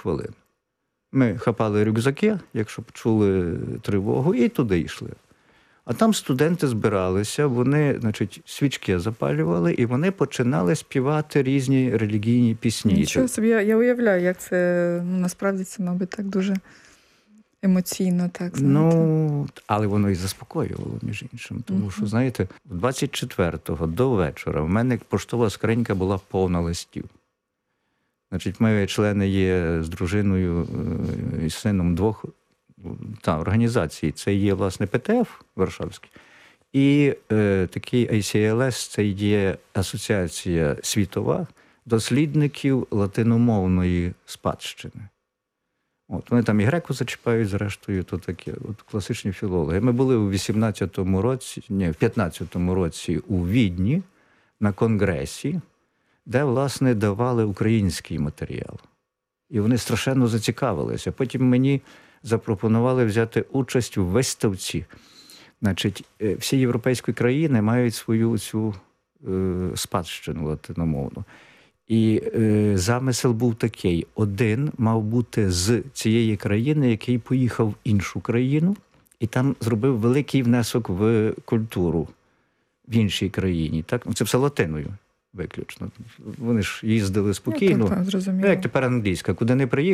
хвилин. Ми хапали рюкзаки, якщо почули тривогу, і туди йшли. А там студенти збиралися, вони, значить, свічки запалювали, і вони починали співати різні релігійні пісні. Нічого собі, я уявляю, як це, насправді це, мабуть, так дуже емоційно, так, знаєте. Ну, але воно і заспокоювало, між іншим. Тому що, знаєте, 24-го до вечора в мене поштова скринька була повна листів. Значить, ми члени є з дружиною і сином двох організацій. Це є, власне, ПТФ Варшавський. І такий ACLS, це є Асоціація світова дослідників латиномовної спадщини. От, вони там і греку зачіпають, зрештою, то таке, от класичні філологи. Ми були у 15-му році у Відні на конгресі, де, власне, давали український матеріал. І вони страшенно зацікавилися. Потім мені запропонували взяти участь у виставці. Значить, всі європейські країни мають свою цю спадщину латиномовну. І замисел був такий. Один мав бути з цієї країни, який поїхав в іншу країну, і там зробив великий внесок в культуру в іншій країні. Так? Це все латиною виключно. Вони ж їздили спокійно. Так, зрозуміло. Як тепер англійська. Куди не приїхав,